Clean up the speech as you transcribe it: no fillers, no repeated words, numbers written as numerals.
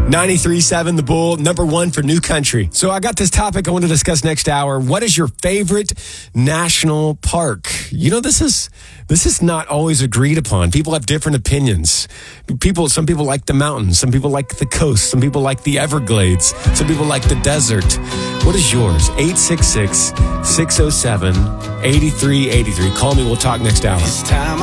93.7 The Bull, number one for new country. So I got this topic I want to discuss next hour. What is your favorite national park? You know, this is not always agreed upon. People have different opinions. Some people like the mountains. Some people like the coast. Some people like the Everglades. Some people like the desert. What is yours? 866-607-8383. Call me. We'll talk next hour.